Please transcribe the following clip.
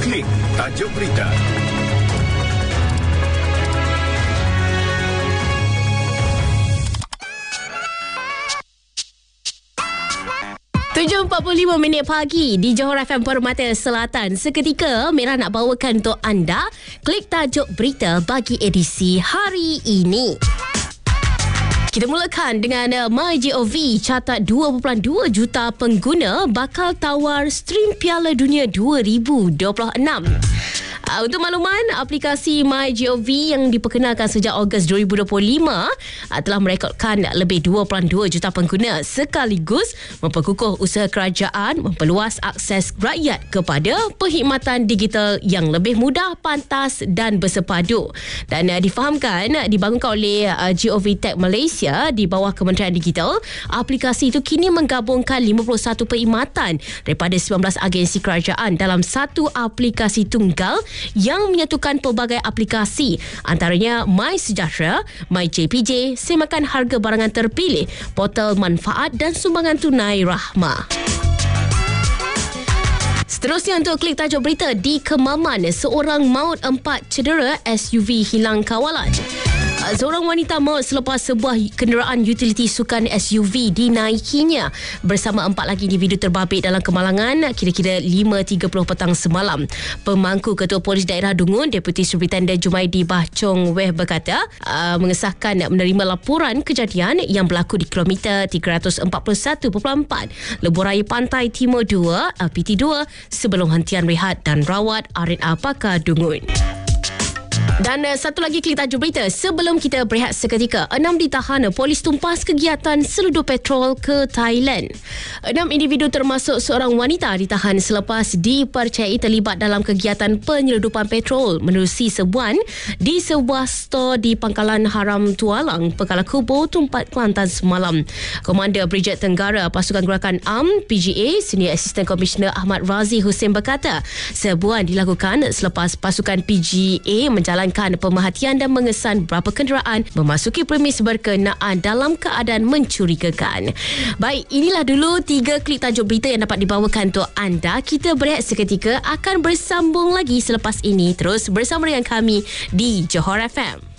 Klik tajuk berita. Tujuh 45 pagi di Johor FM Permata Selatan. Seketika Merah nak bawakan untuk anda klik tajuk berita bagi edisi hari ini. Kita mulakan dengan MyGov catat 2.2 juta pengguna bakal tawar stream Piala Dunia 2026. Untuk makluman, aplikasi MyGov yang diperkenalkan sejak Ogos 2025 telah merekodkan lebih 2.2 juta pengguna sekaligus memperkukuh usaha kerajaan memperluas akses rakyat kepada perkhidmatan digital yang lebih mudah, pantas dan bersepadu. Dan difahamkan dibangunkan oleh GovTech Malaysia di bawah Kementerian Digital. Aplikasi itu kini menggabungkan 51 perkhidmatan daripada 19 agensi kerajaan dalam satu aplikasi tunggal yang menyatukan pelbagai aplikasi, antaranya MySejahtera, MyJPJ, semakan harga barangan terpilih, portal manfaat dan sumbangan tunai Rahmah. Seterusnya untuk klik tajuk berita di Kemaman, seorang maut, 4 cedera, SUV hilang kawalan. Seorang wanita maut selepas sebuah kenderaan utility sukan SUV dinaikinya bersama 4 lagi individu terbabit dalam kemalangan kira-kira 5.30 petang semalam. Pemangku Ketua Polis Daerah Dungun, Deputi Superintenden Jumaidi Bah Chong Weh berkata mengesahkan menerima laporan kejadian yang berlaku di kilometer 341.4 Lebuh Raya Pantai Timur 2 PT2 sebelum hentian rehat dan rawat RNA Pakar Dungun. Dan satu lagi klik tajuk berita sebelum kita berehat seketika. 6 ditahan, polis tumpas kegiatan seludup petrol ke Thailand. 6 individu termasuk seorang wanita ditahan selepas dipercayai terlibat dalam kegiatan penyeludupan petrol menerusi sebuan di sebuah stor di Pangkalan Haram Tualang, Pekala Kubu, Tumpat, Kelantan semalam. Komander Brigade Tenggara Pasukan Gerakan AMN PGA Senior Assistant Commissioner Ahmad Razi Hussein berkata sebuan dilakukan selepas pasukan PGA menjalankan pemerhatian dan mengesan beberapa kenderaan memasuki premis berkenaan dalam keadaan mencurigakan. Baik, inilah dulu 3 klik tajuk berita yang dapat dibawakan untuk anda. Kita berehat seketika, akan bersambung lagi selepas ini. Terus bersama dengan kami di Johor FM.